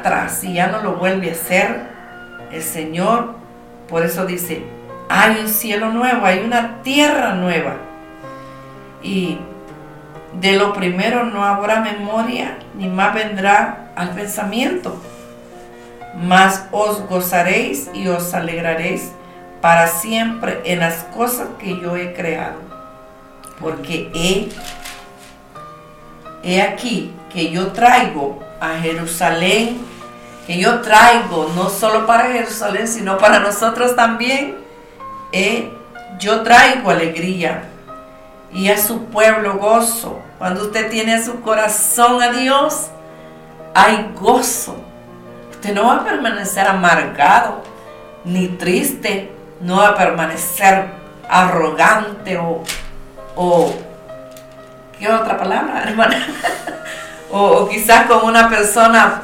atrás y ya no lo vuelve a hacer, el Señor, por eso dice, hay un cielo nuevo, hay una tierra nueva. Y de lo primero no habrá memoria, ni más vendrá al pensamiento. Mas os gozaréis y os alegraréis para siempre en las cosas que yo he creado. Porque he aquí que yo traigo a Jerusalén, que yo traigo no solo para Jerusalén, sino para nosotros también. Yo traigo alegría y a su pueblo gozo. Cuando usted tiene su corazón a Dios, hay gozo. Usted no va a permanecer amargado ni triste, no va a permanecer arrogante o ¿qué otra palabra, hermana? o quizás como una persona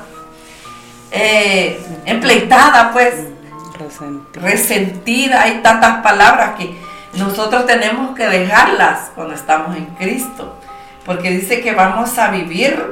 empleitada, pues resentida. Hay tantas palabras que nosotros tenemos que dejarlas cuando estamos en Cristo, porque dice que vamos a vivir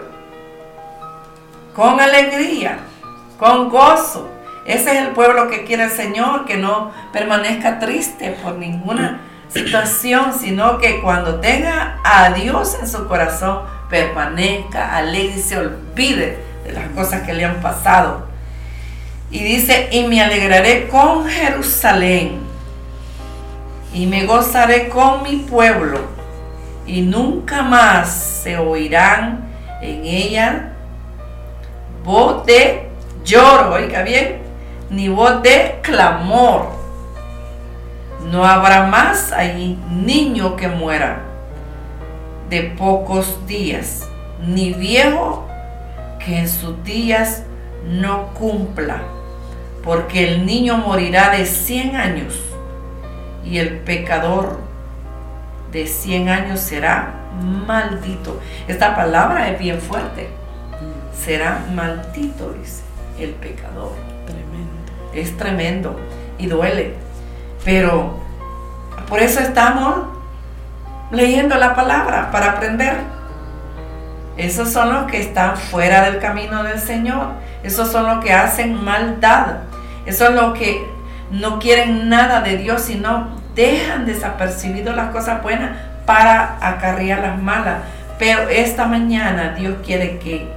con alegría, con gozo. Ese es el pueblo que quiere el Señor, que no permanezca triste por ninguna situación, sino que cuando tenga a Dios en su corazón, permanezca alegre y se olvide de las cosas que le han pasado. Y dice, y me alegraré con Jerusalén, y me gozaré con mi pueblo, y nunca más se oirán en ella voz de lloro, oiga bien, ni voz de clamor. No habrá más allí niño que muera de pocos días, ni viejo que en sus días no cumpla, porque el niño morirá de 100 años y el pecador de 100 años será maldito. Esta palabra es bien fuerte. Será maldito, dice el pecador. Tremendo. Es tremendo y duele. Pero por eso estamos leyendo la palabra, para aprender. Esos son los que están fuera del camino del Señor. Esos son los que hacen maldad. Esos son los que no quieren nada de Dios, sino dejan desapercibido las cosas buenas para acarrear las malas. Pero esta mañana Dios quiere que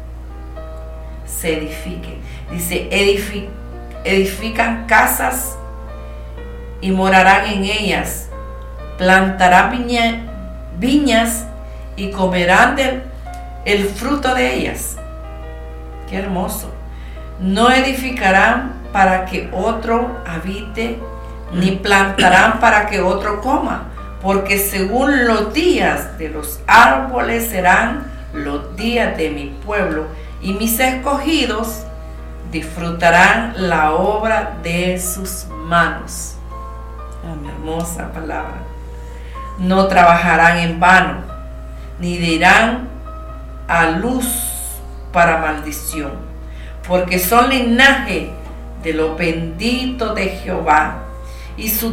se edifique. Dice, edifican casas y morarán en ellas. Plantarán viñas y comerán el fruto de ellas. Qué hermoso. No edificarán para que otro habite, ni plantarán para que otro coma, porque según los días de los árboles serán los días de mi pueblo, y mis escogidos disfrutarán la obra de sus manos. Amén. Hermosa palabra. No trabajarán en vano, ni dirán a luz para maldición, porque son linaje de los benditos de Jehová, y sus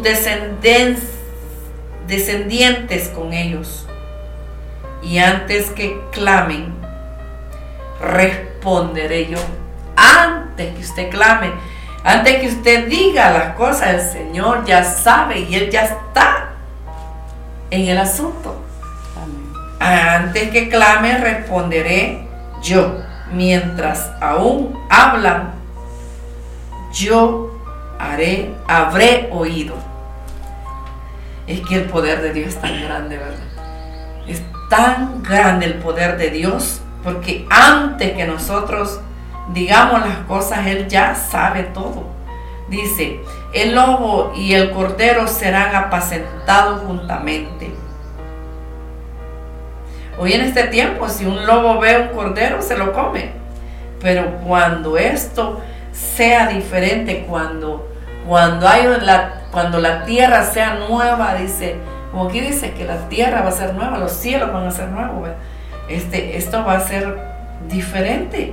descendientes con ellos. Y antes que clamen, responderé yo. Antes que usted clame, antes que usted diga las cosas, el Señor ya sabe y Él ya está en el asunto. Amén. Antes que clame, responderé yo. Mientras aún hablan, yo habré oído. Es que el poder de Dios es tan grande, ¿verdad? Es tan grande el poder de Dios, porque antes que nosotros digamos las cosas, Él ya sabe todo. Dice, el lobo y el cordero serán apacentados juntamente. Hoy en este tiempo, si un lobo ve un cordero, se lo come. Pero cuando esto sea diferente, cuando la tierra sea nueva, dice, como aquí dice que la tierra va a ser nueva, los cielos van a ser nuevos, esto va a ser diferente.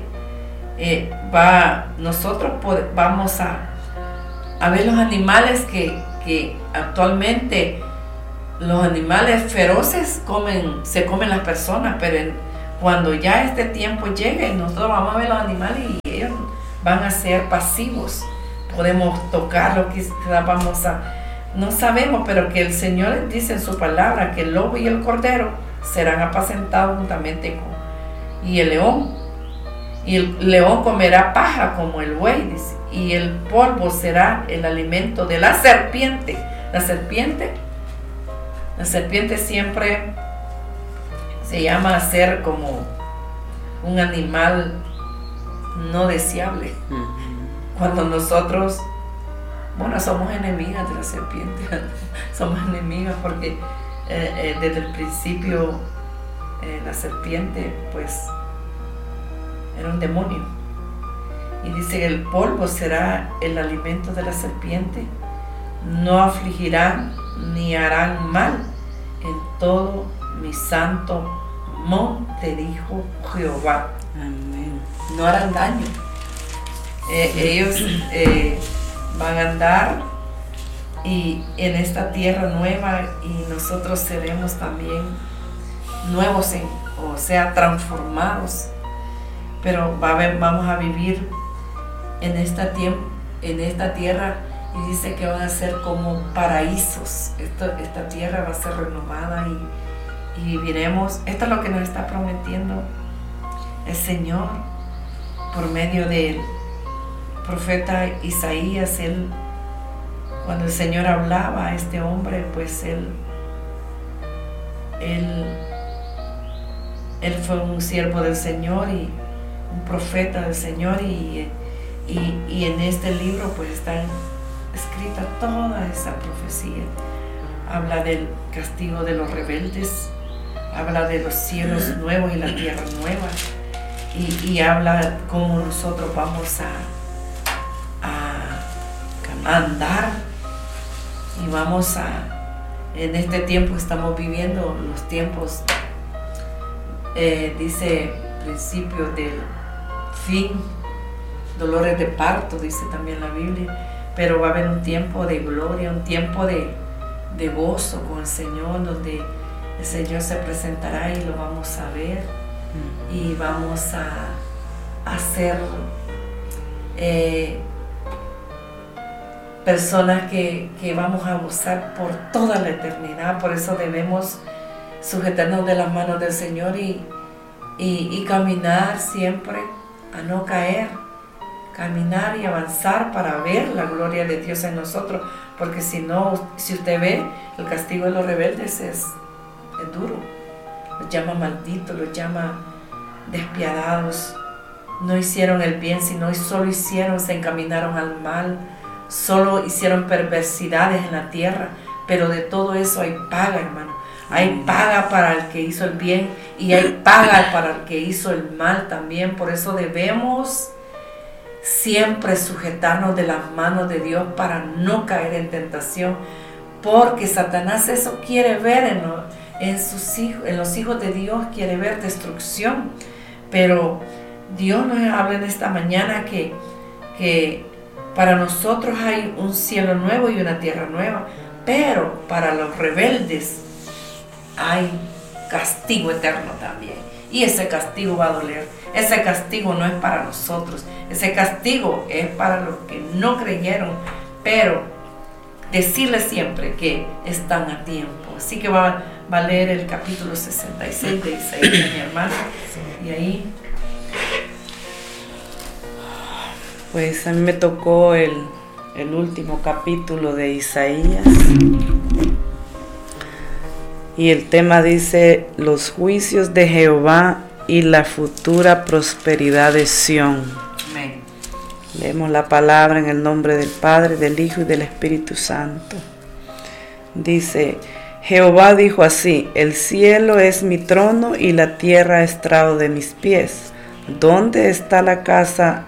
Nosotros vamos a ver los animales que actualmente, los animales feroces se comen las personas, pero cuando ya este tiempo llegue, nosotros vamos a ver los animales y ellos van a ser pasivos. Podemos tocarlo, quizás no sabemos, pero que el Señor dice en su palabra que el lobo y el cordero serán apacentados juntamente y el león. Y el león comerá paja como el buey, dice, y el polvo será el alimento de la serpiente. La serpiente siempre se llama ser como un animal no deseable. Cuando nosotros, somos enemigas de la serpiente, somos enemigas porque desde el principio la serpiente pues era un demonio. Y dice que el polvo será el alimento de la serpiente, no afligirán ni harán mal en todo mi santo monte, dijo Jehová. Amén. No harán daño. Ellos van a andar y en esta tierra nueva, y nosotros seremos también nuevos, transformados, pero vamos a vivir en esta tierra, y dice que van a ser como paraísos. Esta tierra va a ser renovada y viviremos. Esto es lo que nos está prometiendo el Señor por medio del profeta Isaías. Cuando el Señor hablaba a este hombre, pues él fue un siervo del Señor y un profeta del Señor, y en este libro pues está escrita toda esa profecía. Habla del castigo de los rebeldes, habla de los cielos nuevos y la tierra nueva, y habla cómo nosotros vamos a andar, y vamos en este tiempo que estamos viviendo, los tiempos, dice, principio del fin, dolores de parto, dice también la Biblia, pero va a haber un tiempo de gloria, un tiempo de gozo con el Señor, donde el Señor se presentará y lo vamos a ver, y vamos a ser personas que vamos a gozar por toda la eternidad. Por eso debemos sujetarnos de las manos del Señor y caminar siempre, a no caer, caminar y avanzar para ver la gloria de Dios en nosotros, porque si usted ve, el castigo de los rebeldes es duro. Los llama malditos, los llama despiadados, no hicieron el bien, sino solo se encaminaron al mal, solo hicieron perversidades en la tierra. Pero de todo eso hay paga, hermano. Hay paga para el que hizo el bien y hay paga para el que hizo el mal también. Por eso debemos siempre sujetarnos de las manos de Dios para no caer en tentación, porque Satanás eso quiere ver en los hijos de Dios, quiere ver destrucción. Pero Dios nos habla en esta mañana que para nosotros hay un cielo nuevo y una tierra nueva, pero para los rebeldes hay castigo eterno también, y ese castigo va a doler. Ese castigo no es para nosotros, ese castigo es para los que no creyeron, pero decirles siempre que están a tiempo. Así que va a leer el capítulo 66 de Isaías, mi hermano, y ahí pues a mí me tocó el último capítulo de Isaías, y el tema dice: los juicios de Jehová y la futura prosperidad de Sión. Amén. Leemos la palabra en el nombre del Padre, del Hijo y del Espíritu Santo. Dice: Jehová dijo así: el cielo es mi trono y la tierra estrado de mis pies. ¿Dónde está la casa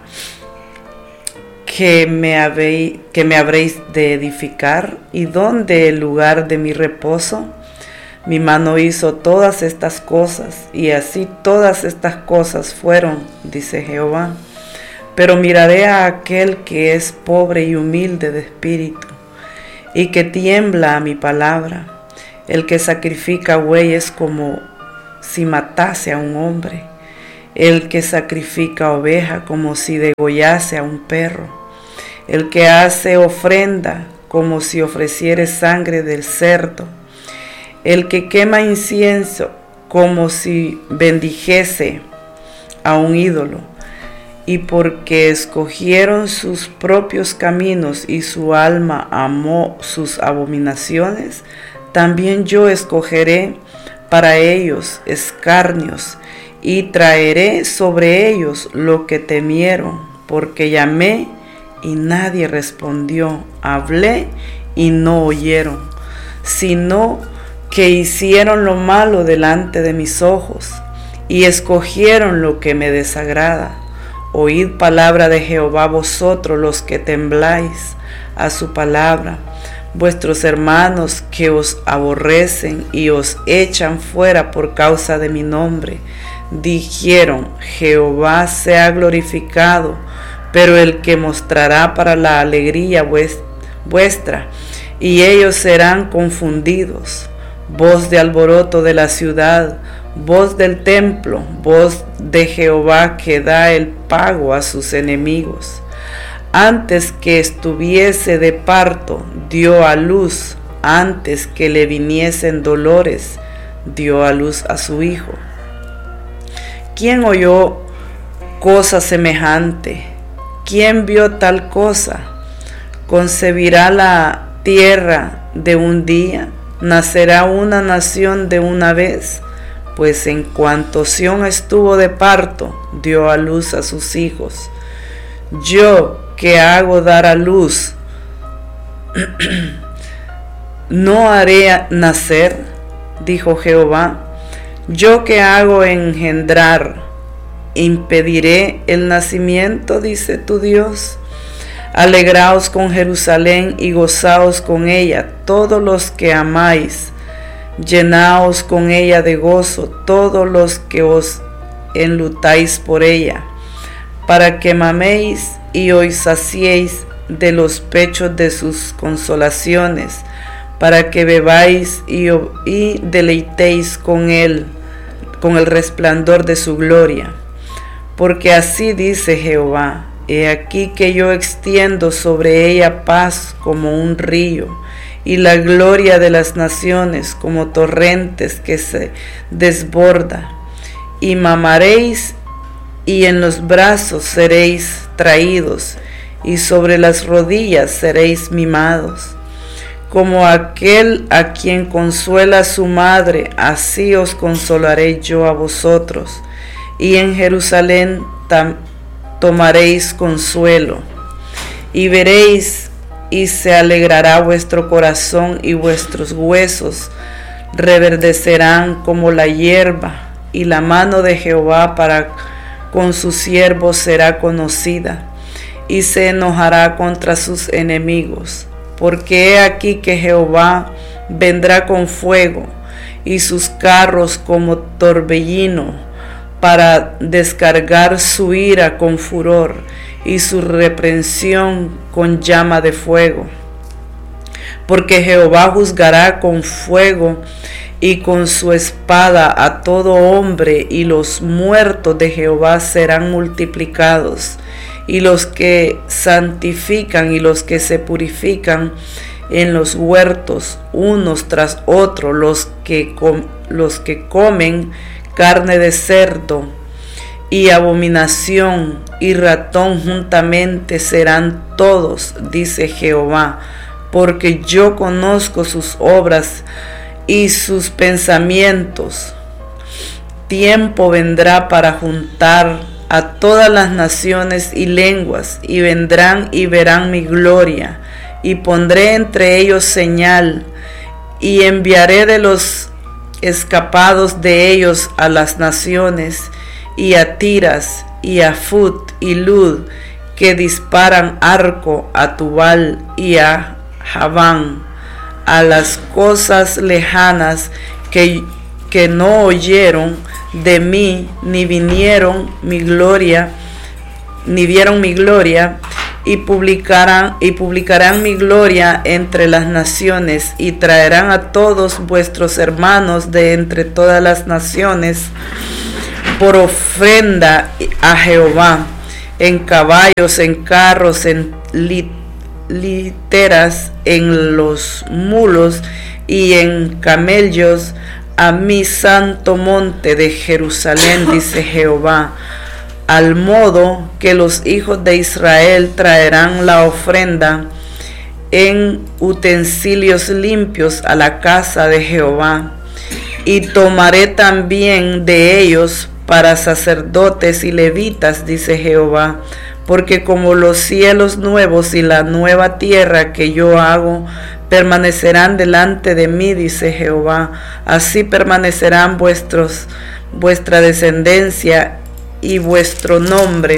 que me habréis de edificar? ¿Y dónde el lugar de mi reposo? Mi mano hizo todas estas cosas, y así todas estas cosas fueron, dice Jehová. Pero miraré a aquel que es pobre y humilde de espíritu, y que tiembla a mi palabra, el que sacrifica bueyes como si matase a un hombre, el que sacrifica oveja como si degollase a un perro, el que hace ofrenda como si ofreciere sangre del cerdo, el que quema incienso como si bendijese a un ídolo. Y porque escogieron sus propios caminos y su alma amó sus abominaciones, también yo escogeré para ellos escarnios y traeré sobre ellos lo que temieron, porque llamé y nadie respondió, hablé y no oyeron, sino que hicieron lo malo delante de mis ojos y escogieron lo que me desagrada. Oíd palabra de Jehová vosotros los que tembláis a su palabra, vuestros hermanos que os aborrecen y os echan fuera por causa de mi nombre. Dijeron, Jehová sea glorificado, pero el que mostrará para la alegría vuestra, y ellos serán confundidos. Voz de alboroto de la ciudad, voz del templo, voz de Jehová que da el pago a sus enemigos. Antes que estuviese de parto, dio a luz, antes que le viniesen dolores, dio a luz a su hijo. ¿Quién oyó cosa semejante? ¿Quién vio tal cosa? ¿Concebirá la tierra de un día? ¿Nacerá una nación de una vez? Pues en cuanto Sión estuvo de parto, dio a luz a sus hijos. Yo que hago dar a luz, ¿no haré nacer? Dijo Jehová. Yo que hago engendrar, ¿impediré el nacimiento? Dice tu Dios. Alegraos con Jerusalén y gozaos con ella, todos los que amáis. Llenaos con ella de gozo, todos los que os enlutáis por ella, para que maméis y os saciéis de los pechos de sus consolaciones, para que bebáis y deleitéis con él, con el resplandor de su gloria. Porque así dice Jehová, he aquí que yo extiendo sobre ella paz como un río, y la gloria de las naciones como torrentes que se desborda. Y mamaréis, y en los brazos seréis traídos, y sobre las rodillas seréis mimados. Como aquel a quien consuela su madre, así os consolaré yo a vosotros, y en Jerusalén tomaréis consuelo, y veréis, y se alegrará vuestro corazón, y vuestros huesos reverdecerán como la hierba, y la mano de Jehová para con sus siervos será conocida, y se enojará contra sus enemigos. Porque he aquí que Jehová vendrá con fuego, y sus carros como torbellino, para descargar su ira con furor, y su reprensión con llama de fuego. Porque Jehová juzgará con fuego y con su espada a todo hombre, y los muertos de Jehová serán multiplicados, y los que santifican y los que se purifican en los huertos, unos tras otros, los que comen carne de cerdo y abominación y ratón juntamente serán todos, dice Jehová, porque yo conozco sus obras y sus pensamientos. Tiempo vendrá para juntar a todas las naciones y lenguas, y vendrán y verán mi gloria, y pondré entre ellos señal, y enviaré de los escapados de ellos a las naciones, y a Tiras, y a Fut, y Lud, que disparan arco, a Tubal, y a Javán, a las cosas lejanas que no oyeron de mí, ni vieron mi gloria, y publicarán mi gloria entre las naciones, y traerán a todos vuestros hermanos de entre todas las naciones, por ofrenda a Jehová, en caballos, en carros, en literas, en los mulos y en camellos, a mi santo monte de Jerusalén, dice Jehová, al modo que los hijos de Israel traerán la ofrenda en utensilios limpios a la casa de Jehová. Y tomaré también de ellos para sacerdotes y levitas, dice Jehová, porque como los cielos nuevos y la nueva tierra que yo hago permanecerán delante de mí, dice Jehová, así permanecerán vuestra descendencia y vuestro nombre.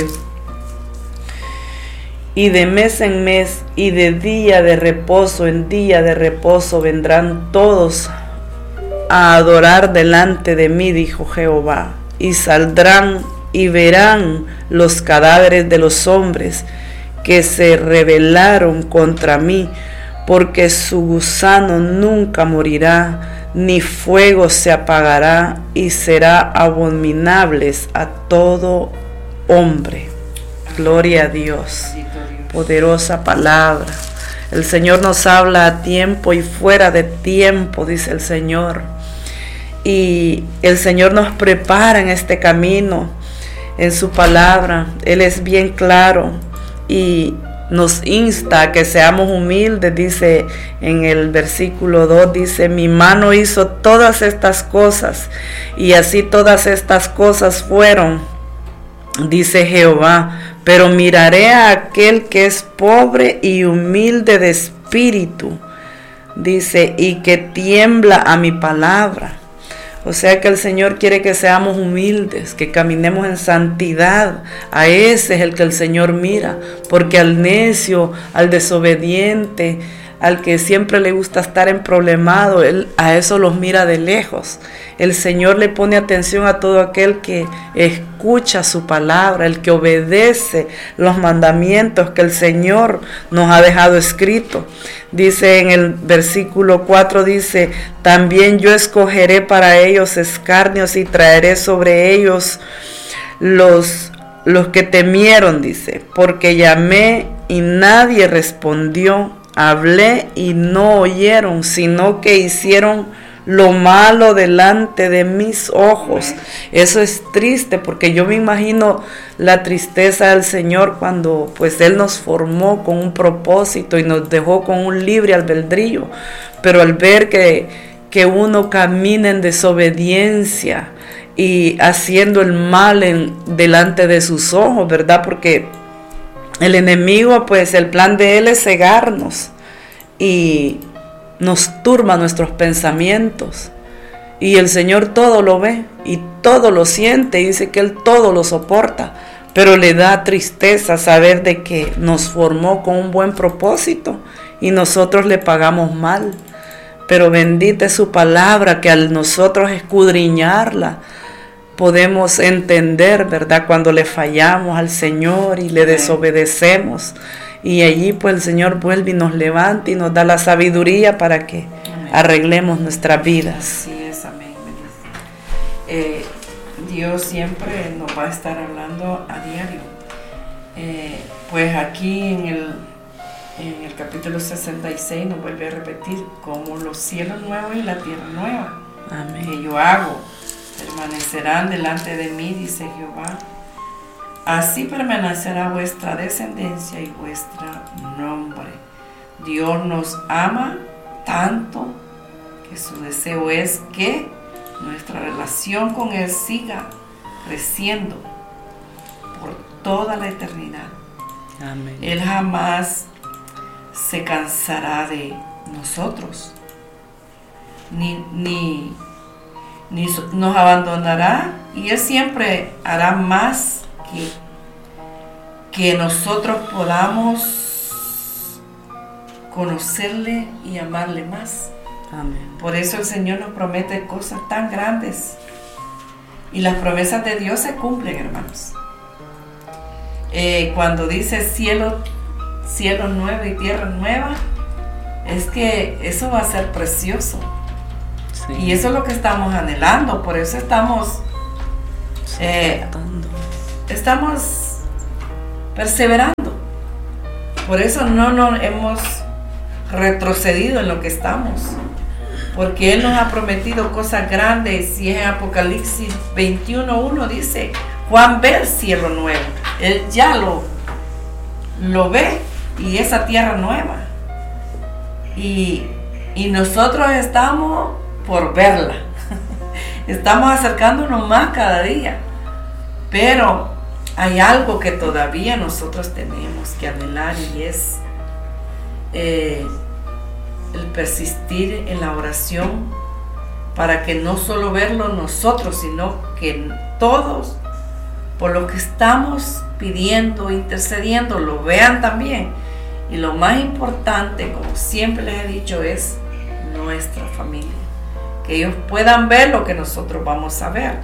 Y de mes en mes y de día de reposo en día de reposo vendrán todos a adorar delante de mí, dijo Jehová, y saldrán y verán los cadáveres de los hombres que se rebelaron contra mí, porque su gusano nunca morirá, ni fuego se apagará, y será abominables a todo hombre. Gloria a Dios. Poderosa palabra. El Señor nos habla a tiempo y fuera de tiempo, dice el Señor. Y el Señor nos prepara en este camino, en su palabra. Él es bien claro y nos insta a que seamos humildes, dice en el versículo 2, dice, mi mano hizo todas estas cosas y así todas estas cosas fueron, dice Jehová, pero miraré a aquel que es pobre y humilde de espíritu, dice, y que tiembla a mi palabra. O sea que el Señor quiere que seamos humildes, que caminemos en santidad. A ese es el que el Señor mira, porque al necio, al desobediente, al que siempre le gusta estar emproblemado, Él a eso los mira de lejos. El Señor le pone atención a todo aquel que escucha su palabra, el que obedece los mandamientos que el Señor nos ha dejado escrito. Dice en el versículo 4, dice, también yo escogeré para ellos escarnios y traeré sobre ellos los que temieron, dice, porque llamé y nadie respondió, hablé y no oyeron, sino que hicieron lo malo delante de mis ojos. Eso es triste, porque yo me imagino la tristeza del Señor cuando pues Él nos formó con un propósito y nos dejó con un libre albedrío, pero al ver que uno camina en desobediencia y haciendo el mal delante de sus ojos, ¿verdad? Porque el enemigo, pues el plan de él es cegarnos y nos turba nuestros pensamientos. Y el Señor todo lo ve y todo lo siente y dice que Él todo lo soporta. Pero le da tristeza saber de que nos formó con un buen propósito y nosotros le pagamos mal. Pero bendita es su palabra, que al nosotros escudriñarla podemos entender, ¿verdad? Cuando le fallamos al Señor y le desobedecemos. Y allí pues el Señor vuelve y nos levanta y nos da la sabiduría para que arreglemos nuestras vidas. Así es, amén. Dios siempre nos va a estar hablando a diario. Pues aquí en el capítulo 66 nos vuelve a repetir, como los cielos nuevos y la tierra nueva, amén, que yo hago, permanecerán delante de mí, dice Jehová. Así permanecerá vuestra descendencia y vuestro nombre. Dios nos ama tanto que su deseo es que nuestra relación con Él siga creciendo por toda la eternidad. Amén. Él jamás se cansará de nosotros, ni nos abandonará, y Él siempre hará más que nosotros podamos conocerle y amarle más. Amén. Por eso el Señor nos promete cosas tan grandes, y las promesas de Dios se cumplen, hermanos. Cuando dice cielo nuevo y tierra nueva, es que eso va a ser precioso. Sí. Y eso es lo que estamos anhelando, por eso estamos estamos perseverando. Por eso no nos hemos retrocedido en lo que estamos, porque Él nos ha prometido cosas grandes. Y en Apocalipsis 21:1 dice: Juan ve el cielo nuevo. Él ya lo ve, y esa tierra nueva, y nosotros estamos por verla. Estamos acercándonos más cada día, pero hay algo que todavía nosotros tenemos que anhelar, y es el persistir en la oración, para que no solo verlo nosotros, sino que todos, por lo que estamos pidiendo, intercediendo, lo vean también. Y lo más importante, como siempre les he dicho, es nuestra familia, que ellos puedan ver lo que nosotros vamos a ver.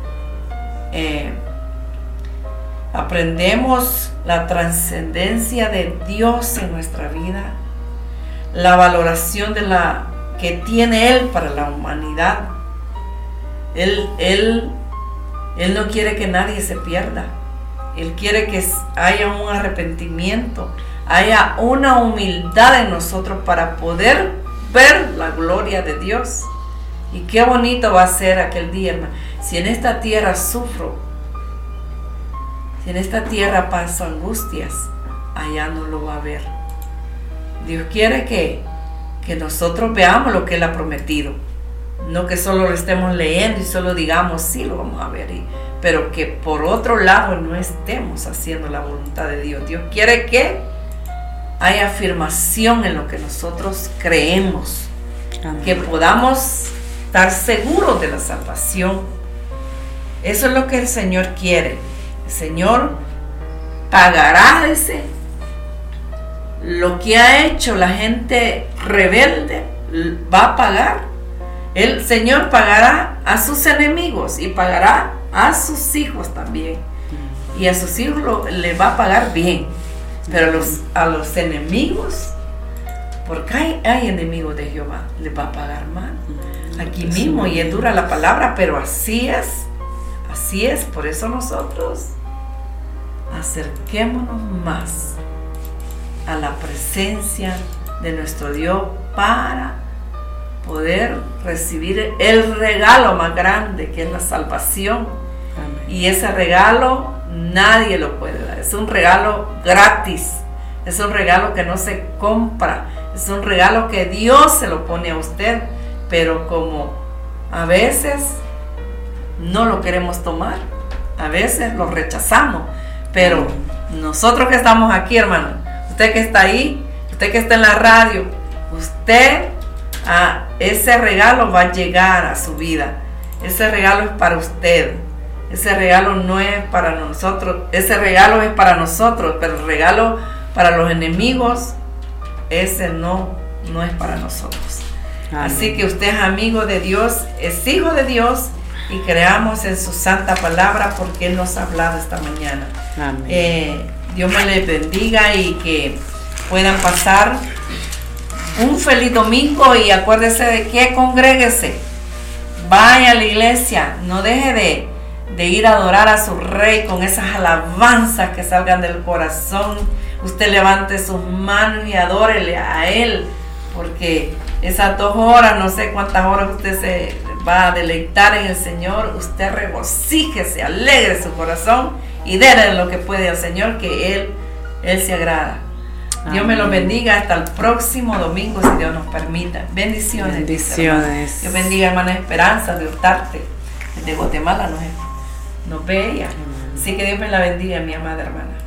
Aprendemos la trascendencia de Dios en nuestra vida, la valoración que tiene Él para la humanidad. Él no quiere que nadie se pierda. Él quiere que haya un arrepentimiento, haya una humildad en nosotros para poder ver la gloria de Dios. Y qué bonito va a ser aquel día, hermano. Si en esta tierra sufro, si en esta tierra paso angustias, allá no lo va a ver. Dios quiere que nosotros veamos lo que Él ha prometido. No que solo lo estemos leyendo y solo digamos, sí, lo vamos a ver. Pero que por otro lado no estemos haciendo la voluntad de Dios. Dios quiere que haya afirmación en lo que nosotros creemos. Amén. Que podamos estar seguros de la salvación. Eso es lo que el Señor quiere. El Señor pagará lo que ha hecho la gente rebelde, va a pagar. El Señor pagará a sus enemigos y pagará a sus hijos también. Y a sus hijos les va a pagar bien. Pero a los enemigos, porque hay enemigos de Jehová, les va a pagar mal. Aquí mismo, y es dura la palabra, pero así es. Así es. Por eso nosotros acerquémonos más a la presencia de nuestro Dios para poder recibir el regalo más grande, que es la salvación. Amén. Y ese regalo nadie lo puede dar. Es un regalo gratis. Es un regalo que no se compra. Es un regalo que Dios se lo pone a usted. Pero como a veces no lo queremos tomar, a veces lo rechazamos. Pero nosotros que estamos aquí, hermano, usted que está ahí, usted que está en la radio, ese regalo va a llegar a su vida. Ese regalo es para usted. Ese regalo no es para nosotros. Ese regalo es para nosotros, pero el regalo para los enemigos, ese no es para nosotros. Amén. Así que usted es amigo de Dios, es hijo de Dios, y creamos en su santa palabra, porque Él nos ha hablado esta mañana. Dios me les bendiga y que puedan pasar un feliz domingo, y acuérdese de que congréguese, vaya a la iglesia, no deje de ir a adorar a su Rey con esas alabanzas que salgan del corazón. Usted levante sus manos y adórele a Él, porque esas 2 horas, no sé cuántas horas usted se va a deleitar en el Señor. Usted regocíjese, alegre su corazón y déle lo que puede al Señor, que Él se agrada. Amén. Dios me los bendiga hasta el próximo domingo, si Dios nos permita. Bendiciones. Bendiciones. Dios bendiga a hermana Esperanza de Hurtarte, de Guatemala nos ve ella. Así que Dios me la bendiga, mi amada hermana.